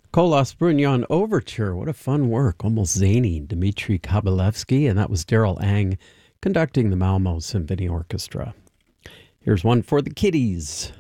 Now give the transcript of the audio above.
Kolos Brunyon Overture. What a fun work. Almost zany. Dmitri Kabalevsky, and that was Daryl Ang conducting the Malmo Symphony Orchestra. Here's one for the kiddies.